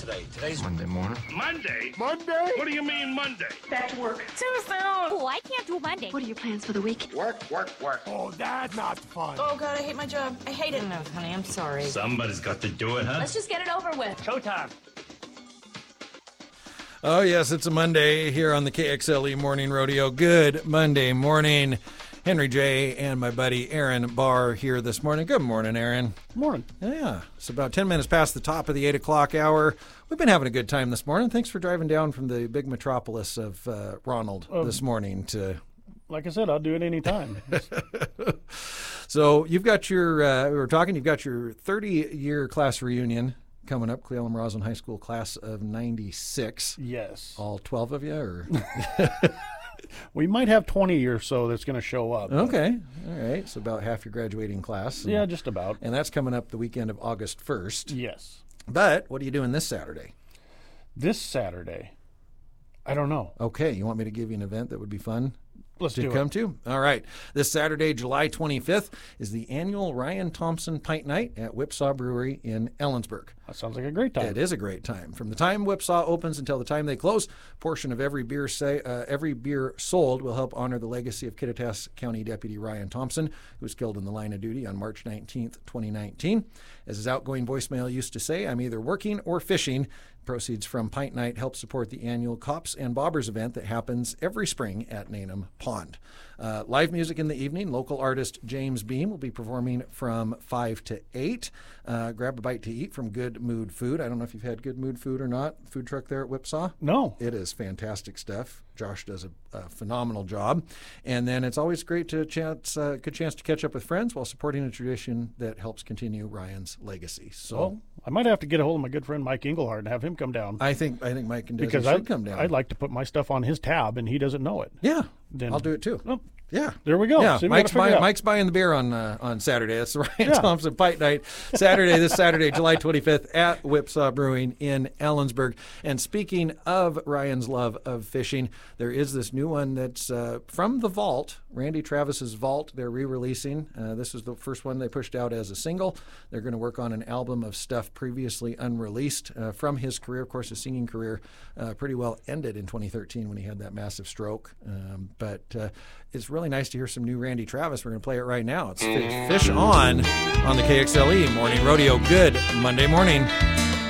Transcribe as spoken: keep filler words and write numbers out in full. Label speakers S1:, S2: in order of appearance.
S1: today? Today's
S2: Monday morning.
S3: Monday?
S1: Monday?
S3: What do you mean Monday?
S4: Back to work.
S5: Too soon. Oh, I can't do Monday.
S4: What are your plans for the week?
S1: Work, work, work.
S6: Oh, that's not fun.
S7: Oh, God, I hate my job. I hate it.
S5: No, honey, I'm sorry.
S3: Somebody's got to do it, huh?
S7: Let's just get it over with.
S3: Showtime.
S8: Oh, yes, it's a Monday here on the K X L E Morning Rodeo. Good Monday morning. Henry J. and my buddy Aaron Barr here this morning. Good morning, Aaron.
S9: Morning.
S8: Yeah, it's about ten minutes past the top of the eight o'clock hour. We've been having a good time this morning. Thanks for driving down from the big metropolis of uh, Ronald
S9: Um,
S8: this morning to...
S9: Like I said, I'll do it anytime.
S8: So you've got your, uh, we were talking, you've got your thirty-year class reunion coming up, Cle Elum Roslyn High School class of ninety-six.
S9: Yes.
S8: All twelve of you? Or
S9: We might have twenty or so that's going to show up.
S8: Okay. All right. So about half your graduating class. And,
S9: Yeah, just about.
S8: and that's coming up the weekend of August first.
S9: Yes.
S8: But what are you doing this Saturday?
S9: This Saturday, I don't know.
S8: Okay. You want me to give you an event that would be fun
S9: Let's
S8: to
S9: do
S8: come
S9: it.
S8: to? All right. This Saturday, July twenty-fifth, is the annual Ryan Thompson Pint Night at Whipsaw Brewery in Ellensburg.
S9: That sounds like a great time.
S8: It is a great time. From the time Whipsaw opens until the time they close, a portion of every beer say, uh, every beer sold will help honor the legacy of Kittitas County Deputy Ryan Thompson, who was killed in the line of duty on March nineteenth, twenty nineteen. As his outgoing voicemail used to say, I'm either working or fishing. Proceeds from Pint Night help support the annual Cops and Bobbers event that happens every spring at Nanum Pond. Uh, live music in the evening. Local artist James Beam will be performing from five to eight. Uh, grab a bite to eat from Good Mood Food. I don't know if you've had Good Mood Food or not. Food truck there at Whipsaw.
S9: No.
S8: It is fantastic stuff. Josh does a, a phenomenal job. And then it's always great to chance, uh, good chance to catch up with friends while supporting a tradition that helps continue Ryan's legacy. So
S9: Well, I might have to get a hold of my good friend Mike Engelhard and have him come down.
S8: I think I think Mike and Desi
S9: because
S8: should
S9: I,
S8: come down.
S9: I'd like to put my stuff on his tab, and he doesn't know it.
S8: Yeah,
S9: Then-
S8: I'll do it too.
S9: Oh,
S8: Yeah.
S9: there we go.
S8: Yeah,
S9: See, we
S8: Mike's
S9: gotta figure it
S8: buying,
S9: out.
S8: Mike's buying the beer on uh, on Saturday. That's the Ryan
S9: Yeah.
S8: Thompson Pint Night. Saturday, this Saturday, July twenty-fifth at Whipsaw Brewing in Ellensburg. And speaking of Ryan's love of fishing, there is this new one that's uh, from the Vault, Randy Travis's Vault. They're re-releasing. Uh, this is the first one they pushed out as a single. They're going to work on an album of stuff previously unreleased uh, from his career. Of course, his singing career uh, pretty well ended in twenty thirteen when he had that massive stroke. Um, but uh, it's really nice to hear some new Randy Travis. We're going to play it right now. It's Fish On on the K X L E Morning Rodeo. Good Monday morning.